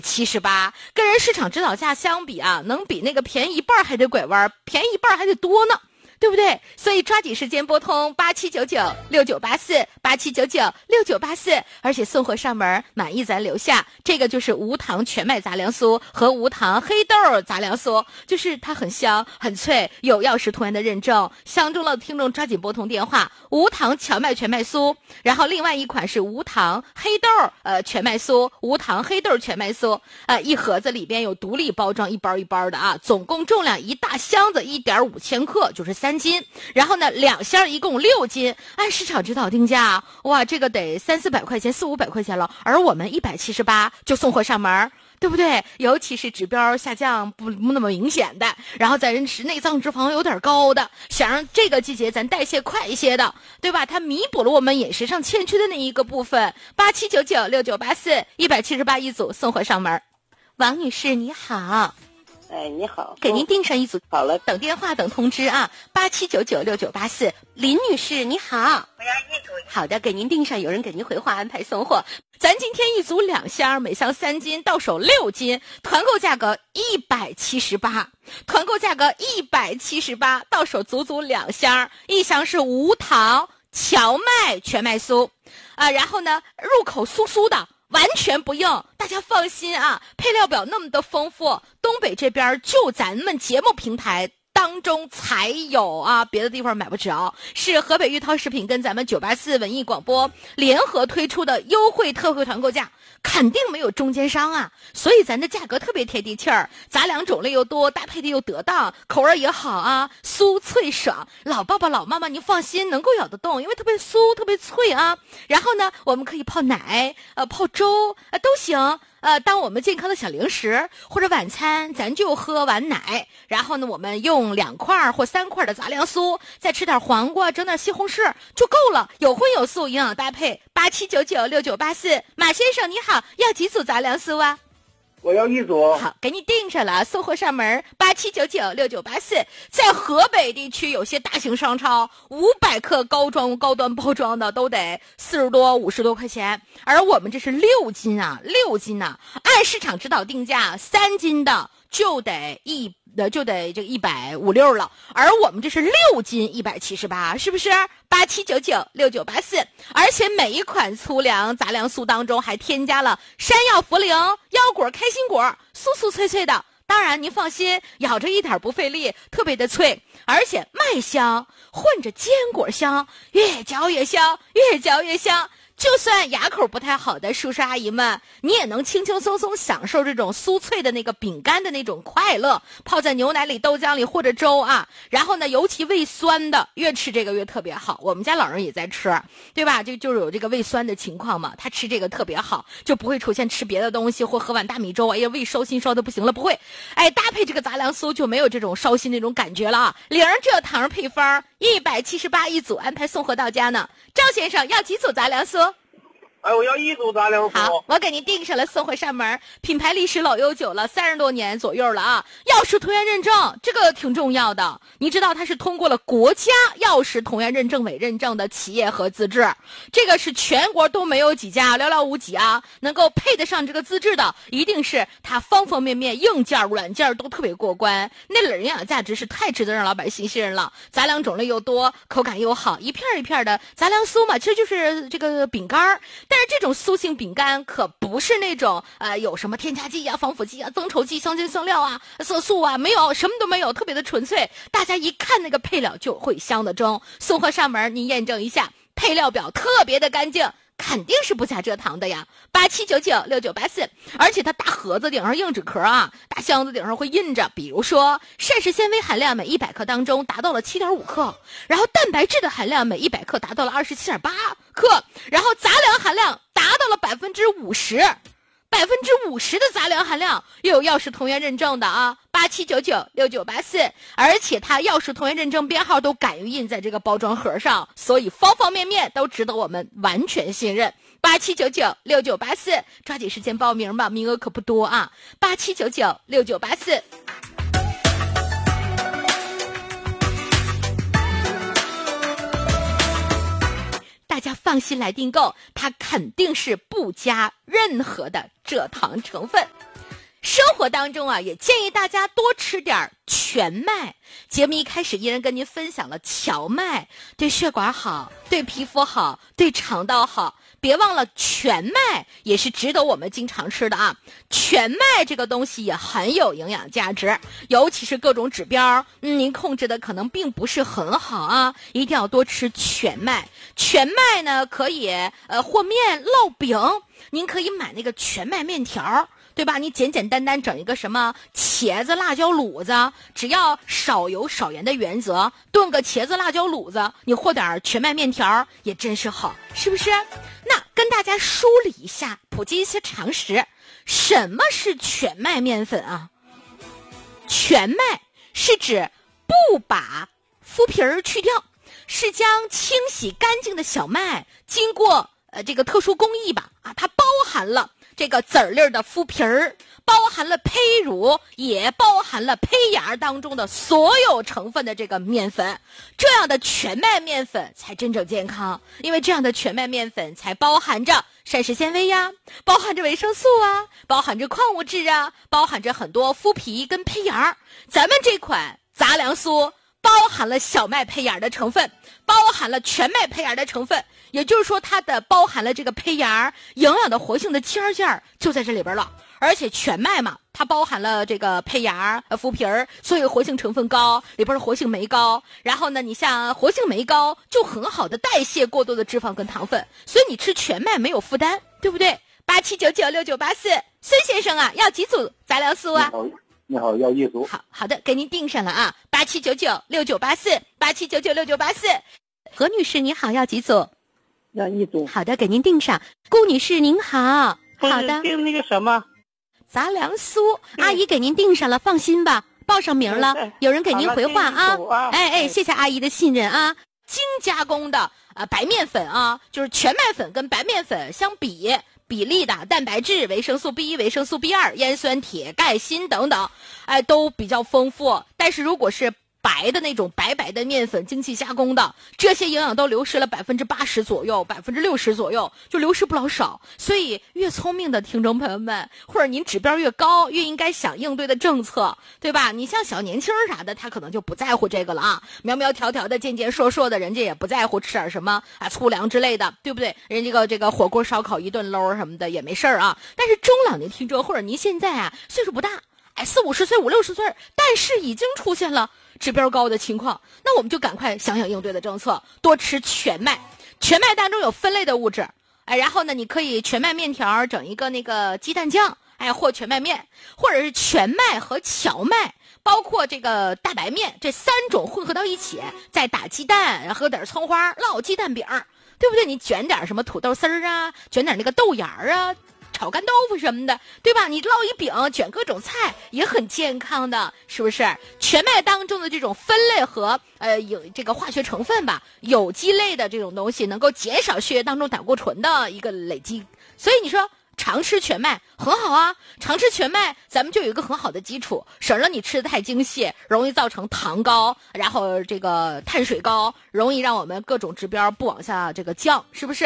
178，跟人市场指导价相比啊，能比那个便宜一半还得拐弯，便宜一半还得多呢。对不对？所以抓紧时间拨通8799698487996984，而且送货上门，满意咱留下。这个就是无糖全麦杂粮酥和无糖黑豆杂粮酥，就是它很香很脆，有钥匙图案的认证。相中了听众抓紧拨通电话，无糖荞麦全麦酥，然后另外一款是无糖黑豆全麦酥，无糖黑豆全麦酥，一盒子里边有独立包装，一包一包的啊，总共重量一大箱子1.5千克，就是3斤，然后呢2箱一共6斤，按市场指导定价，哇，这个得300-400块钱，400-500块钱了，而我们178就送货上门，对不对？尤其是指标下降不那么明显的，然后咱是内脏脂肪有点高的，想让这个季节咱代谢快一些的，对吧？它弥补了我们饮食上欠缺的那一个部分。87996984，178一组，送货上门。王女士你好。 哎，你好， 给您订上一组。 好了， 等电话等通知啊，87996984。林女士你好， 我要一组。 好的，给您订上，有人给您回话安排送货。咱今天一组2箱，每箱3斤，到手6斤，团购价格178，团购价格178，到手足足2箱，一箱是无糖荞麦全麦酥，然后呢，入口酥酥的。完全不硬，大家放心啊！配料表那么的丰富，东北这边就咱们节目平台当中才有啊，别的地方买不着。是河北玉涛食品跟咱们984文艺广播联合推出的优惠特惠团购价，肯定没有中间商啊，所以咱的价格特别贴地气儿，杂粮种类又多，搭配的又得当，口味也好啊，酥脆爽。老爸爸老妈妈您放心，能够咬得动，因为特别酥特别脆啊。然后呢，我们可以泡奶泡粥都行。当我们健康的小零食，或者晚餐咱就喝碗奶，然后呢我们用2块或3块的杂粮酥，再吃点黄瓜，整点西红柿就够了，有荤有素，营养搭配。87996984，马先生你好，要几组杂粮酥啊？ 我要一组。 好，给你订上了，送货上门。87996984，在河北地区有些大型商超500克高端包装的都得40多50多块钱，而我们这是6斤啊，6斤啊，按市场指导定价3斤的就得这150-160了，而我们这是6斤178，是不是？87996984，而且每一款粗粮杂粮酥当中还添加了山药、茯苓、腰果、开心果，酥酥脆脆的。当然您放心，咬着一点不费力，特别的脆，而且麦香混着坚果香，越嚼越香，越嚼越香。就算牙口不太好的叔叔阿姨们，你也能轻轻松松享受这种酥脆的那个饼干的那种快乐，泡在牛奶里、豆浆里或者粥啊。然后呢，尤其胃酸的，越吃这个越特别好。我们家老人也在吃，对吧？就是有这个胃酸的情况嘛，他吃这个特别好，就不会出现吃别的东西或喝碗大米粥，哎呀，胃烧心烧的不行了，不会。哎，搭配这个杂粮酥就没有这种烧心那种感觉了啊。0蔗糖配方178一组，安排送货到家呢。赵先生要几组杂粮酥？ 哎，我要一组杂粮酥。 好，我给您订上了，送货上门。品牌历史老悠久了，30多年左右了啊。药食同源认证，这个挺重要的。你知道它是通过了国家药食同源认证委认证的企业和资质，这个是全国都没有几家，寥寥无几啊，能够配得上这个资质的，一定是它方方面面硬件软件都特别过关，那营养价值是太值得让老百姓信任了。杂粮种类又多，口感又好，一片一片的杂粮酥嘛，其实就是这个饼干。但是这种酥性饼干可不是那种有什么添加剂啊、防腐剂啊、增稠剂、香精香料啊、色素啊，没有，什么都没有，特别的纯粹。大家一看那个配料就会香的中。送货上门您验证一下，配料表特别的干净，肯定是不加蔗糖的呀。87996984，而且它大盒子顶上硬纸壳啊，大箱子顶上会印着，比如说膳食纤维含量每100克当中达到了7.5克，然后蛋白质的含量每100克达到了27.8克，然后杂粮含量达到了50%。50%的杂粮含量，又有药食同源认证的啊，87996984，而且它药食同源认证编号都敢于印在这个包装盒上，所以方方面面都值得我们完全信任。87996984，抓紧时间报名吧，名额可不多啊，87996984。大家放心来订购，它肯定是不加任何的蔗糖成分。 生活当中啊，也建议大家多吃点全麦。节目一开始依然跟您分享了荞麦，对血管好，对皮肤好，对肠道好。别忘了全麦也是值得我们经常吃的啊！全麦这个东西也很有营养价值，尤其是各种指标，您控制的可能并不是很好啊，一定要多吃全麦。全麦呢可以和面烙饼，您可以买那个全麦面条，对吧？你简简单单整一个什么茄子辣椒卤子，只要少油少盐的原则，炖个茄子辣椒卤子，你和点全麦面条也真是好，是不是？那跟大家梳理一下，普及一些常识。什么是全麦面粉啊？全麦是指不把麸皮儿去掉，是将清洗干净的小麦经过这个特殊工艺吧它包含了这个籽儿粒的麸皮儿，包含了胚乳，也包含了胚芽当中的所有成分的这个面粉。这样的全麦面粉才真正健康，因为这样的全麦面粉才包含着膳食纤维呀，包含着维生素啊，包含着矿物质啊，包含着很多麸皮跟胚芽。咱们这款杂粮酥包含了小麦胚芽的成分，包含了全麦胚芽的成分，也就是说它的包含了这个胚芽营养的活性的尖就在这里边了。而且全麦嘛，它包含了这个胚芽麸皮儿，所以活性成分高，里边的活性酶高。然后呢，你像活性酶高就很好的代谢过多的脂肪跟糖分，所以你吃全麦没有负担，对不对？87996984，孙先生啊，要几组杂粮酥啊？ 你好，要一组。 好的，给您定上了啊，87996984，87996984。何女士你好，要几组？ 要一组。 好的，给您定上。顾女士您好，好的。 定那个什么杂粮酥，阿姨给您定上了，放心吧，报上名了，有人给您回话啊。谢谢阿姨的信任啊。精加工的白面粉啊，就是全麦粉跟白面粉相比例的蛋白质、维生素 B1、维生素 B2、烟酸、铁、钙、锌等等，都比较丰富。但是如果是白的那种白的面粉，精细加工的，这些营养都流失了80%左右，60%左右，就流失不老少。所以越聪明的听众朋友们，或者您指标越高，越应该想应对的政策，对吧？你像小年轻啥的，他可能就不在乎这个了啊，苗苗条条的、健健硕硕的，人家也不在乎吃点什么粗粮之类的，对不对？人家这个火锅烧烤一顿搂什么的也没事啊。但是中老年听众或者您现在岁数不大，40-50岁、50-60岁，但是已经出现了指标高的情况，那我们就赶快想想应对的政策，多吃全麦。全麦当中有分类的物质，然后呢，你可以全麦面条整一个那个鸡蛋酱，或全麦面，或者是全麦和荞麦，包括这个大白面，这3种混合到一起，再打鸡蛋，和点葱花，烙鸡蛋饼，对不对？你卷点什么土豆丝儿啊，卷点那个豆芽啊，炒干豆腐什么的，对吧？你烙一饼，卷各种菜也很健康的，是不是？全麦当中的这种分类和有这个化学成分吧，有机类的这种东西，能够减少血液当中胆固醇的一个累积。所以你说常吃全麦很好啊，常吃全麦咱们就有一个很好的基础，省了你吃的太精细，容易造成糖高，然后这个碳水高，容易让我们各种指标不往下这个降，是不是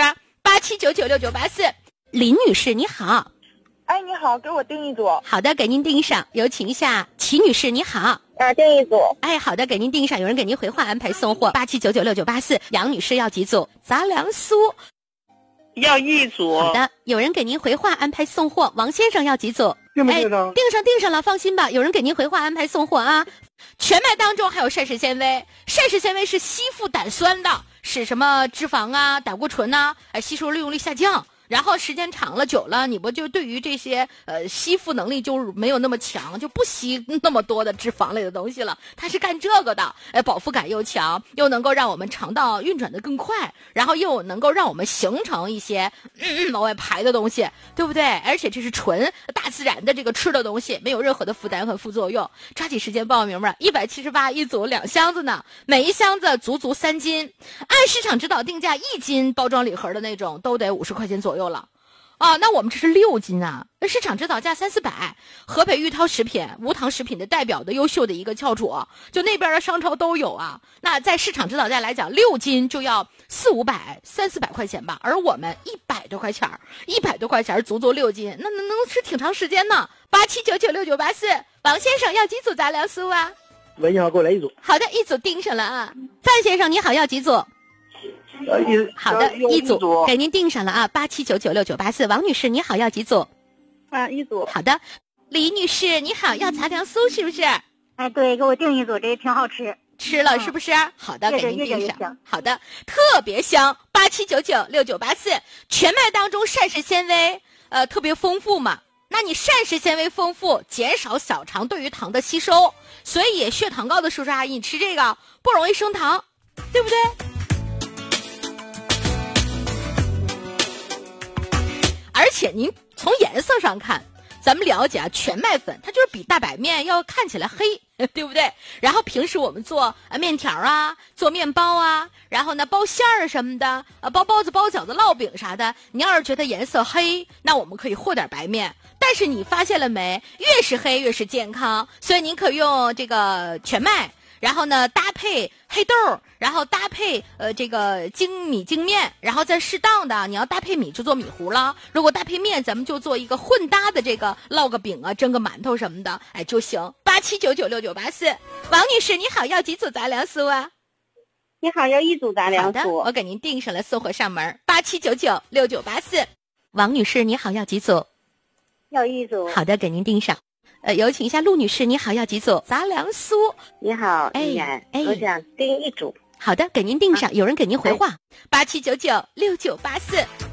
？87996984。林女士你好。 你好，给我订一组。 好的，给您订上。有请一下齐女士你好。 订一组。 好的，给您订上，有人给您回话安排送货。87996984。杨女士要几组？杂粮酥要一组。 好的，有人给您回话安排送货。王先生要几组？ 定没定上？ 定上了，放心吧，有人给您回话安排送货啊。全麦当中还有膳食纤维，膳食纤维是吸附胆酸的，使什么脂肪啊、胆固醇啊，吸收利用率下降。然后时间长了久了，你不就对于这些吸附能力就没有那么强，就不吸那么多的脂肪类的东西了。它是干这个的，饱腹感又强，又能够让我们肠道运转的更快，然后又能够让我们形成一些往外排的东西，对不对？而且这是纯大自然的这个吃的东西，没有任何的负担和副作用。抓紧时间报名吧，178一组，2箱子呢，每一箱子足3斤，按市场指导定价1斤包装礼盒的那种都得50块钱左右了。 那我们这是6斤啊，市场指导价300-400。河北玉涛食品、无糖食品的代表的优秀的一个翘楚，就那边的商超都有啊。那在市场指导价来讲，6斤就要400-500、300-400块钱吧，而我们100多块钱，100多块钱足足6斤，那能吃挺长时间呢。87996984，王先生要几组杂粮酥啊？ 喂，你好，给我来1组。 好的，1组订上了啊。范先生你好，要几组？好的，1组给您订上了啊，87996984。王女士你好，要几组 ？1组。 好的，李女士你好，要杂粮酥是不是？ 哎，对，给我订1组，这挺好吃。 吃了是不是？好的，给您订上。好的，特别香，87996984。全麦当中膳食纤维特别丰富嘛，那你膳食纤维丰富，减少小肠对于糖的吸收，所以血糖高的叔叔阿姨你吃这个不容易升糖，对不对？而且您从颜色上看，咱们了解啊，全麦粉它就是比大白面要看起来黑，对不对？然后平时我们做面条啊，做面包啊，然后呢包馅儿什么的，包包子、包饺子、烙饼啥的，你要是觉得颜色黑，那我们可以和点白面。但是你发现了没？越是黑越是健康，所以您可以用这个全麦，然后呢搭配黑豆，然后搭配这个精米精面，然后再适当的你要搭配米就做米糊了，如果搭配面咱们就做一个混搭的这个烙个饼啊，蒸个馒头什么的，哎就行。87996984。王女士你好，要几组杂粮酥啊？ 你好，要1组杂粮酥。 好的，我给您订上了，送货上门。87996984。王女士你好，要几组？ 要1组。 好的，给您订上。有请一下陆女士，你好，要几组杂粮酥？ 你好，依然，我想订1组。 好的，给您订上。有人给您回话，87996984。